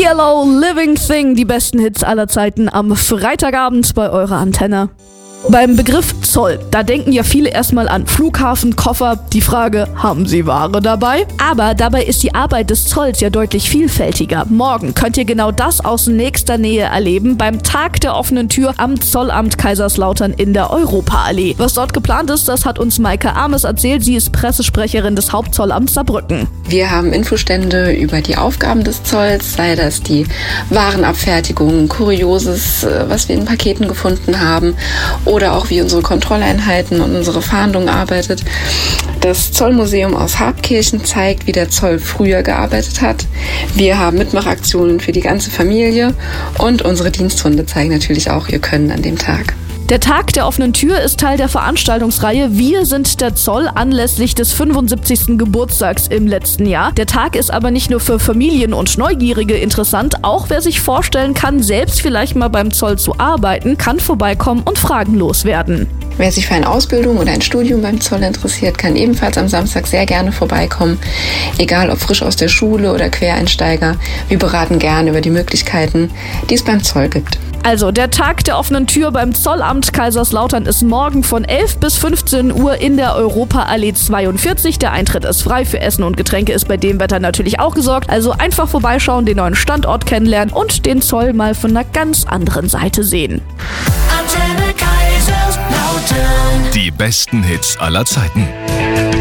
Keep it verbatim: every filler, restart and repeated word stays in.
E L O, Living Thing, die besten Hits aller Zeiten am Freitagabend bei eurer Antenne. Beim Begriff Zoll, da denken ja viele erstmal an Flughafen, Koffer, die Frage, haben Sie Ware dabei? Aber dabei ist die Arbeit des Zolls ja deutlich vielfältiger. Morgen könnt ihr genau das aus nächster Nähe erleben beim Tag der offenen Tür am Zollamt Kaiserslautern in der Europaallee. Was dort geplant ist, das hat uns Maike Ames erzählt. Sie ist Pressesprecherin des Hauptzollamts Saarbrücken. Wir haben Infostände über die Aufgaben des Zolls, sei das die Warenabfertigung, Kurioses, was wir in Paketen gefunden haben, oder auch wie unsere Kontrolleinheiten und unsere Fahndung arbeitet. Das Zollmuseum aus Habkirchen zeigt, wie der Zoll früher gearbeitet hat. Wir haben Mitmachaktionen für die ganze Familie und unsere Diensthunde zeigen natürlich auch ihr Können an dem Tag. Der Tag der offenen Tür ist Teil der Veranstaltungsreihe Wir sind der Zoll anlässlich des fünfundsiebzigsten Geburtstags im letzten Jahr. Der Tag ist aber nicht nur für Familien und Neugierige interessant, auch wer sich vorstellen kann, selbst vielleicht mal beim Zoll zu arbeiten, kann vorbeikommen und Fragen loswerden. Wer sich für eine Ausbildung oder ein Studium beim Zoll interessiert, kann ebenfalls am Samstag sehr gerne vorbeikommen. Egal ob frisch aus der Schule oder Quereinsteiger, wir beraten gerne über die Möglichkeiten, die es beim Zoll gibt. Also, der Tag der offenen Tür beim Zollamt Kaiserslautern ist morgen von elf bis fünfzehn Uhr in der Europaallee zweiundvierzig. Der Eintritt ist frei, für Essen und Getränke ist bei dem Wetter natürlich auch gesorgt. Also einfach vorbeischauen, den neuen Standort kennenlernen und den Zoll mal von einer ganz anderen Seite sehen. Antenne Kaiserslautern. Die besten Hits aller Zeiten.